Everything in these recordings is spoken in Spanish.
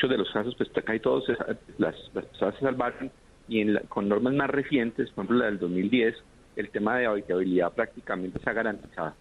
muchos de los casos, pues casi todos las personas se salvaron, y con normas más recientes, por ejemplo la del 2010, el tema de habitabilidad prácticamente se ha garantizado.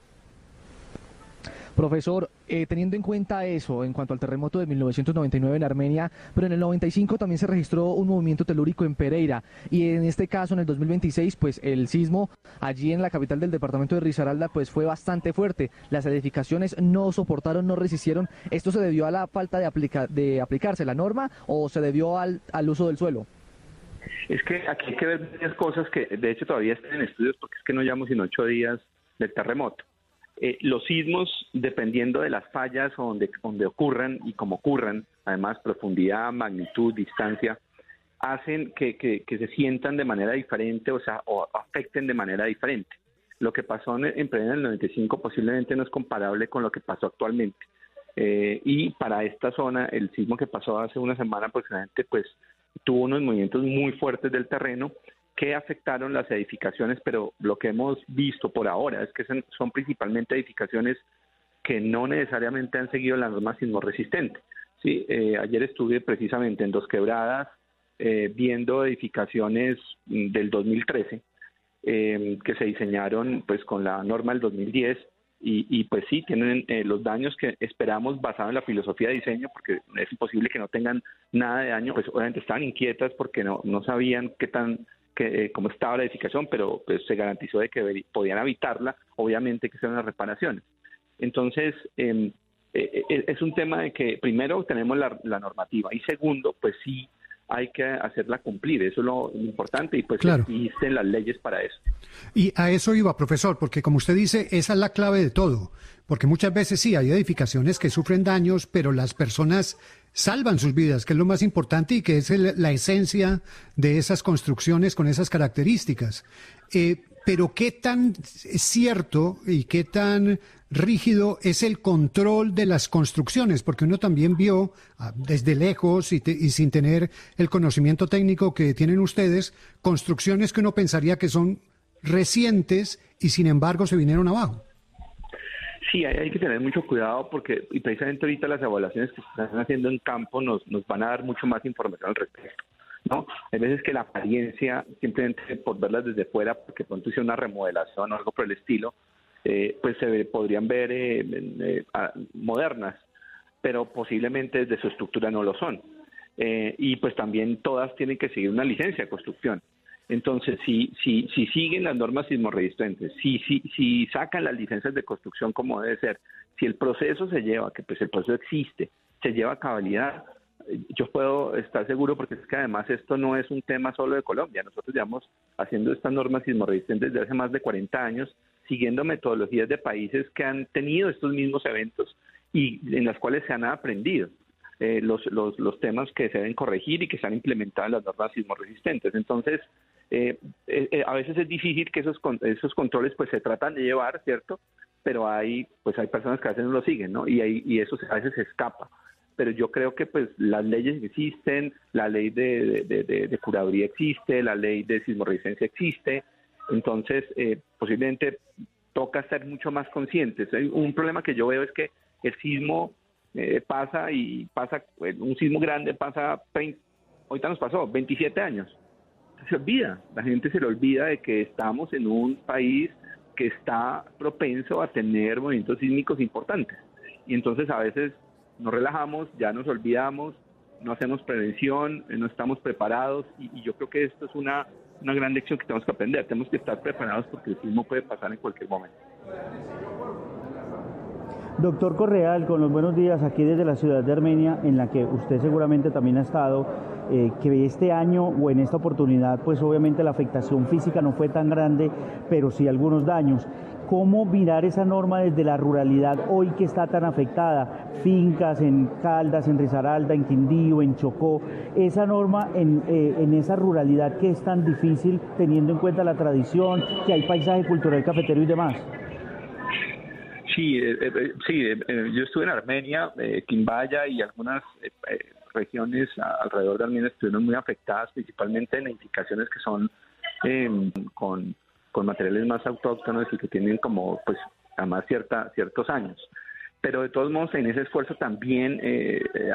Profesor, teniendo en cuenta eso, en cuanto al terremoto de 1999 en Armenia, pero en el 95 también se registró un movimiento telúrico en Pereira, y en este caso, en el 2026, pues el sismo allí en la capital del departamento de Risaralda, pues fue bastante fuerte. Las edificaciones no soportaron, no resistieron. ¿Esto se debió a la falta de aplicarse la norma o se debió al uso del suelo? Es que aquí hay que ver varias cosas que de hecho todavía están en estudios, porque es que no llevamos sino 8 días del terremoto. Los sismos, dependiendo de las fallas o donde ocurran y cómo ocurran, además profundidad, magnitud, distancia, hacen que se sientan de manera diferente, o afecten de manera diferente. Lo que pasó en Pereira en el 95 posiblemente no es comparable con lo que pasó actualmente. Y para esta zona, el sismo que pasó hace una semana aproximadamente, pues tuvo unos movimientos muy fuertes del terreno que afectaron las edificaciones, pero lo que hemos visto por ahora es que son principalmente edificaciones que no necesariamente han seguido la norma sismorresistente. Sí, ayer estuve precisamente en Dos Quebradas viendo edificaciones del 2013 que se diseñaron pues con la norma del 2010 y pues sí, tienen los daños que esperamos basado en la filosofía de diseño, porque es imposible que no tengan nada de daño. Pues obviamente estaban inquietas porque no sabían cómo estaba la edificación, pero pues se garantizó de que podían habitarla, obviamente que se las reparaciones. Entonces, es un tema de que primero tenemos la normativa y segundo, pues sí hay que hacerla cumplir, eso es lo importante, y pues claro, existen las leyes para eso. Y a eso iba, profesor, porque como usted dice, esa es la clave de todo, porque muchas veces sí, hay edificaciones que sufren daños, pero las personas salvan sus vidas, que es lo más importante y que es la esencia de esas construcciones con esas características. Pero ¿qué tan cierto y qué tan rígido es el control de las construcciones? Porque uno también vio desde lejos y sin tener el conocimiento técnico que tienen ustedes, construcciones que uno pensaría que son recientes y sin embargo se vinieron abajo. Sí, hay que tener mucho cuidado porque, y precisamente ahorita las evaluaciones que se están haciendo en campo nos van a dar mucho más información al respecto, ¿no? Hay veces que la apariencia, simplemente por verlas desde fuera, porque pronto hice una remodelación o algo por el estilo, pues podrían ver modernas, pero posiblemente desde su estructura no lo son. Y pues también todas tienen que seguir una licencia de construcción. Entonces, si siguen las normas sismorresistentes, si sacan las licencias de construcción como debe ser, si el proceso se lleva, que pues el proceso existe, se lleva a cabalidad, yo puedo estar seguro, porque es que además esto no es un tema solo de Colombia. Nosotros llevamos haciendo estas normas sismorresistentes desde hace más de 40 años, siguiendo metodologías de países que han tenido estos mismos eventos y en las cuales se han aprendido los temas que se deben corregir y que se han implementado en las normas sismorresistentes. Entonces, a veces es difícil que esos controles pues se tratan de llevar, ¿cierto? Pero hay personas que a veces no lo siguen, ¿no? Y eso a veces se escapa. Pero yo creo que pues las leyes existen, la ley de curaduría existe, la ley de sismorresistencia existe, entonces posiblemente toca ser mucho más conscientes. Un problema que yo veo es que el sismo pasa, un sismo grande pasa, ahorita nos pasó, 27 años. Se olvida, la gente se le olvida de que estamos en un país que está propenso a tener movimientos sísmicos importantes. Y entonces a veces nos relajamos, ya nos olvidamos, no hacemos prevención, no estamos preparados, y yo creo que esto es una gran lección que tenemos que aprender. Tenemos que estar preparados porque el sismo puede pasar en cualquier momento. Doctor Correal, con los buenos días aquí desde la ciudad de Armenia, en la que usted seguramente también ha estado, que este año o en esta oportunidad, pues obviamente la afectación física no fue tan grande, pero sí algunos daños. ¿Cómo mirar esa norma desde la ruralidad hoy que está tan afectada? Fincas en Caldas, en Risaralda, en Quindío, en Chocó. Esa norma en esa ruralidad que es tan difícil teniendo en cuenta la tradición, que hay paisaje cultural cafetero y demás. Sí, yo estuve en Armenia, Quimbaya y algunas regiones alrededor de Armenia estuvieron muy afectadas, principalmente en edificaciones que son con materiales más autóctonos y que tienen como, pues, además ciertos años. Pero de todos modos, en ese esfuerzo también